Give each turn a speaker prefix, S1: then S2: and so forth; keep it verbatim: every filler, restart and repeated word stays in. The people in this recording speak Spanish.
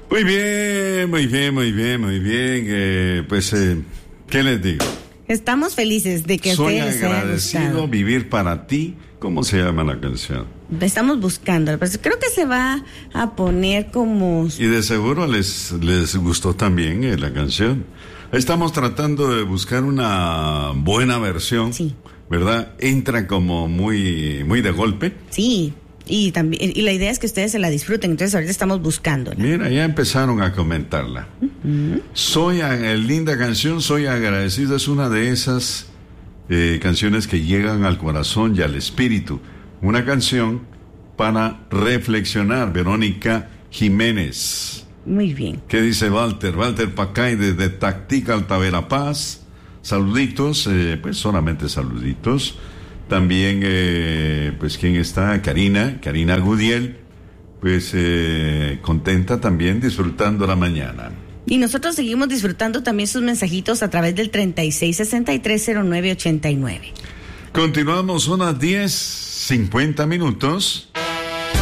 S1: Muy bien, muy bien, muy bien, muy bien. Eh, pues, eh, ¿qué les digo?
S2: Estamos felices de que
S1: Soy
S2: ustedes haya
S1: agradecido
S2: gustado.
S1: Vivir para ti. ¿Cómo se llama la canción?
S2: Estamos buscando, pero creo que se va a poner como...
S1: Y de seguro les, les gustó también eh, la canción. Estamos tratando de buscar una buena versión,
S2: Sí.
S1: ¿verdad? Entra como muy, muy de golpe.
S2: Sí, y también y la idea es que ustedes se la disfruten, entonces ahorita estamos buscándola.
S1: Mira, ya empezaron a comentarla. Uh-huh. Soy, eh, linda canción, Soy agradecido, es una de esas eh, canciones que llegan al corazón y al espíritu. Una canción para reflexionar, Verónica Jiménez.
S2: Muy bien.
S1: ¿Qué dice Walter? Walter Pacay desde Tactica, Verapaz. Saluditos, eh, pues solamente saluditos. También, eh, pues, ¿quién está? Karina, Karina Gudiel, pues, eh, contenta también, disfrutando la mañana.
S2: Y nosotros seguimos disfrutando también sus mensajitos a través del treinta y seis sesenta y tres cero nueve ochenta y nueve.
S1: Continuamos, unas diez cincuenta minutos.